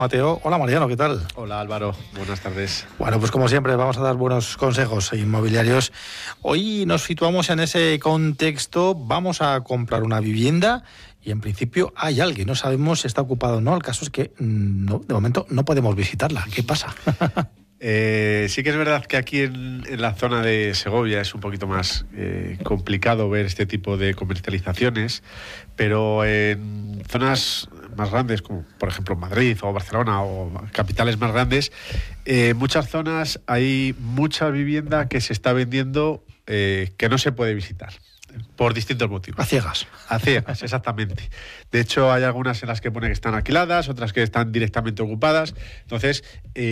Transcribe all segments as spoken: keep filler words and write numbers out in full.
Mateo. Hola Mariano, ¿qué tal? Hola Álvaro, buenas tardes. Bueno, pues como siempre vamos a dar buenos consejos inmobiliarios. Hoy nos situamos en ese contexto, vamos a comprar una vivienda y en principio hay alguien, no sabemos si está ocupado o no. El caso es que no, de momento no podemos visitarla. ¿Qué pasa? Eh, sí que es verdad que aquí en, en la zona de Segovia es un poquito más eh, complicado ver este tipo de comercializaciones, pero en zonas más grandes, como por ejemplo Madrid o Barcelona o capitales más grandes, eh, en muchas zonas hay mucha vivienda que se está vendiendo eh, que no se puede visitar. Por distintos motivos. A ciegas. A ciegas, exactamente. De hecho, hay algunas en las que pone que están alquiladas, otras que están directamente ocupadas. Entonces,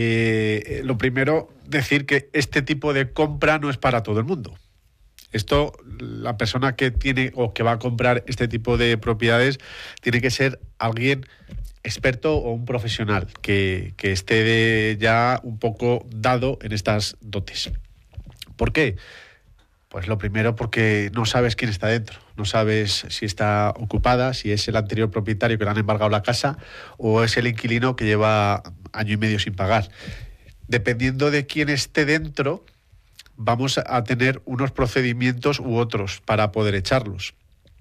eh, lo primero, decir que este tipo de compra no es para todo el mundo. Esto, la persona que tiene o que va a comprar este tipo de propiedades tiene que ser alguien experto o un profesional que, que esté de ya un poco dado en estas dotes. ¿Por qué? Pues lo primero porque no sabes quién está dentro, no sabes si está ocupada, si es el anterior propietario que le han embargado la casa o es el inquilino que lleva año y medio sin pagar. Dependiendo de quién esté dentro, vamos a tener unos procedimientos u otros para poder echarlos.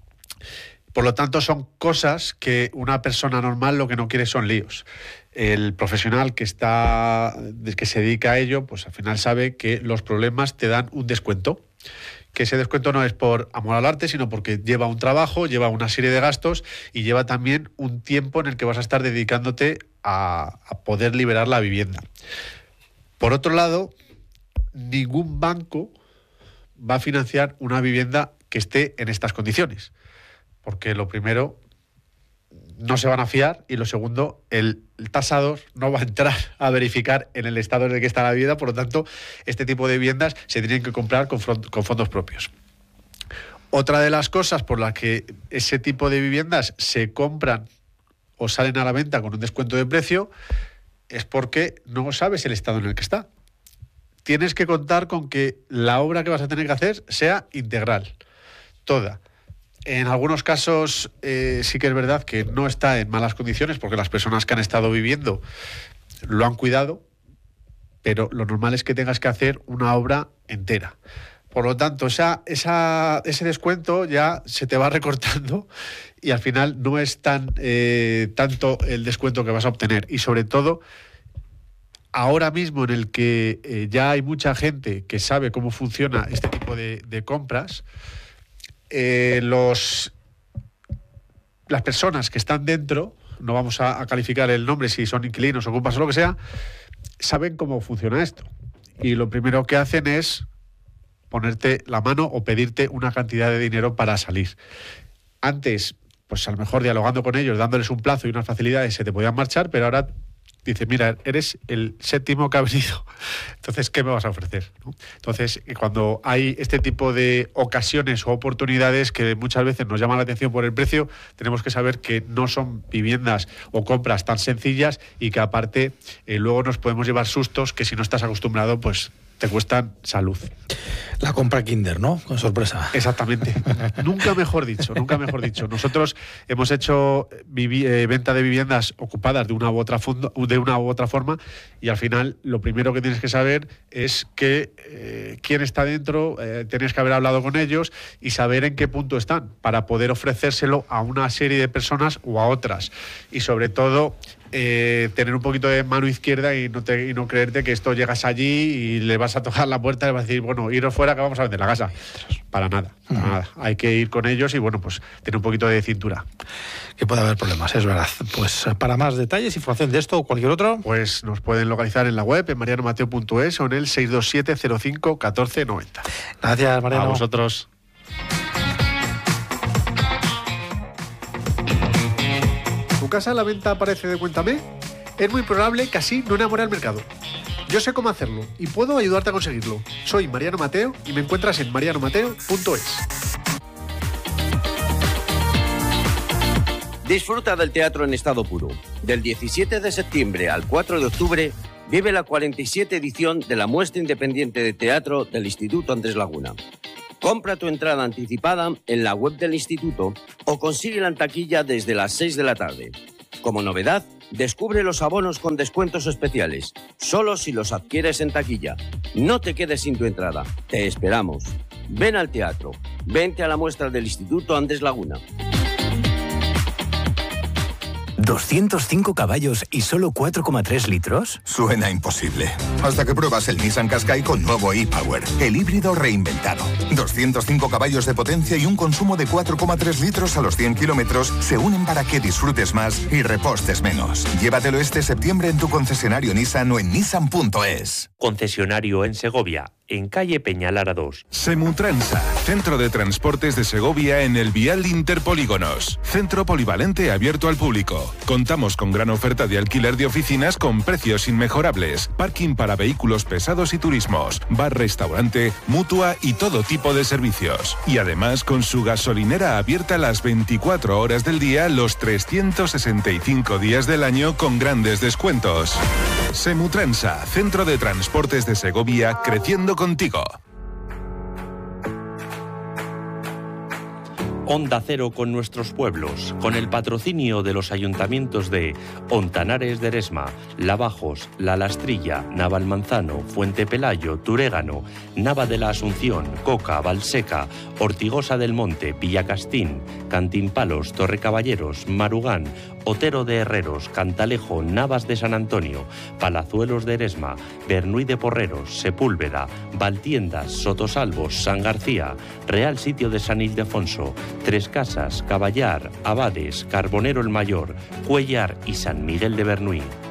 Por lo tanto, son cosas que una persona normal lo que no quiere son líos. El profesional que está, que se dedica a ello, pues al final sabe que los problemas te dan un descuento. Que ese descuento no es por amor al arte, sino porque lleva un trabajo, lleva una serie de gastos y lleva también un tiempo en el que vas a estar dedicándote a, a poder liberar la vivienda. Por otro lado, ningún banco va a financiar una vivienda que esté en estas condiciones. Porque lo primero, no se van a fiar, y lo segundo, el, el tasador no va a entrar a verificar en el estado en el que está la vivienda. Por lo tanto, este tipo de viviendas se tienen que comprar con, front, con fondos propios. Otra de las cosas por las que ese tipo de viviendas se compran o salen a la venta con un descuento de precio es porque no sabes el estado en el que está. Tienes que contar con que la obra que vas a tener que hacer sea integral, toda. En algunos casos eh, sí que es verdad que no está en malas condiciones porque las personas que han estado viviendo lo han cuidado, pero lo normal es que tengas que hacer una obra entera. Por lo tanto, esa, esa, ese descuento ya se te va recortando y al final no es tan eh, tanto el descuento que vas a obtener. Y sobre todo, ahora mismo en el que eh, ya hay mucha gente que sabe cómo funciona este tipo de, de compras, Eh, los, las personas que están dentro, no vamos a, a calificar el nombre si son inquilinos, ocupas o lo que sea, saben cómo funciona esto. Y lo primero que hacen es ponerte la mano o pedirte una cantidad de dinero para salir. Antes, pues a lo mejor dialogando con ellos, dándoles un plazo y unas facilidades, se te podían marchar, pero ahora dice, mira, eres el séptimo que ha venido, entonces, ¿qué me vas a ofrecer? ¿No? Entonces, cuando hay este tipo de ocasiones o oportunidades que muchas veces nos llaman la atención por el precio, tenemos que saber que no son viviendas o compras tan sencillas y que aparte eh, luego nos podemos llevar sustos que si no estás acostumbrado, pues te cuestan salud. La compra Kinder, ¿no? Con sorpresa. Exactamente. Nunca mejor dicho, nunca mejor dicho. Nosotros hemos hecho vivi- eh, venta de viviendas ocupadas de una u otra fondo, de una u otra forma, y al final lo primero que tienes que saber es que eh, quién está dentro, eh, tienes que haber hablado con ellos y saber en qué punto están para poder ofrecérselo a una serie de personas o a otras. Y sobre todo, Eh, tener un poquito de mano izquierda y no, te, y no creerte que esto llegas allí y le vas a tocar la puerta y le vas a decir, bueno, iros fuera que vamos a vender la casa. Para nada, para uh-huh. nada. Hay que ir con ellos y bueno, pues tener un poquito de cintura. Que puede haber problemas, es verdad. Pues para más detalles, información de esto o cualquier otro, pues nos pueden localizar en la web, en mariano mateo punto es o en el seis dos siete cero cinco uno cuatro nueve cero. Gracias, Mariano. A vosotros. ¿Tu casa a la venta aparece de Cuéntame? Es muy probable que así no enamore al mercado. Yo sé cómo hacerlo y puedo ayudarte a conseguirlo. Soy Mariano Mateo y me encuentras en mariano mateo punto es. Disfruta del teatro en estado puro. Del diecisiete de septiembre al cuatro de octubre, vive la cuarenta y siete edición de la Muestra Independiente de Teatro del Instituto Andrés Laguna. Compra tu entrada anticipada en la web del instituto o consíguela en taquilla desde las seis de la tarde. Como novedad, Descubre los abonos con descuentos especiales, solo si los adquieres en taquilla. No te quedes sin tu entrada, te esperamos. Ven al teatro, vente a la muestra del Instituto Andrés Laguna. ¿doscientos cinco caballos y solo cuatro coma tres litros? Suena imposible. Hasta que pruebas el Nissan Qashqai con nuevo e-Power, el híbrido reinventado. doscientos cinco caballos de potencia y un consumo de cuatro coma tres litros a los cien kilómetros se unen para que disfrutes más y repostes menos. Llévatelo este septiembre en tu concesionario Nissan o en nissan punto es. Concesionario en Segovia, en calle Peñalara dos. Semutransa, centro de transportes de Segovia en el Vial Interpolígonos. Centro polivalente abierto al público. Contamos con gran oferta de alquiler de oficinas con precios inmejorables. Parking para vehículos pesados y turismos. Bar, restaurante, mutua y todo tipo de servicios. Y además con su gasolinera abierta las veinticuatro horas del día, los trescientos sesenta y cinco días del año con grandes descuentos. Semutransa, centro de transportes de Segovia, creciendo contigo. Onda Cero con nuestros pueblos, con el patrocinio de los ayuntamientos de Ontanares de Eresma, Lavajos, La Lastrilla, Navalmanzano, Fuente Pelayo, Turégano, Nava de la Asunción, Coca, Valseca, Ortigosa del Monte, Villacastín, Cantimpalos, Torrecaballeros, Marugán, Otero de Herreros, Cantalejo, Navas de San Antonio, Palazuelos de Eresma, Bernuy de Porreros, Sepúlveda, Valtiendas, Sotosalvos, San García, Real Sitio de San Ildefonso, Tres Casas, Caballar, Abades, Carbonero el Mayor, Cuellar y San Miguel de Bernuy.